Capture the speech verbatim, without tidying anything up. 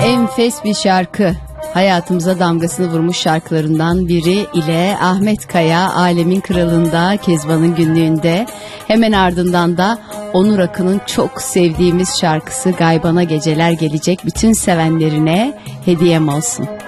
Enfes bir şarkı. Hayatımıza damgasını vurmuş şarkılarından biri ile Ahmet Kaya Alemin Kralı'nda, Kezban'ın Günlüğü'nde. Hemen ardından da Onur Akın'ın çok sevdiğimiz şarkısı Gaybana Geceler gelecek, bütün sevenlerine hediyem olsun.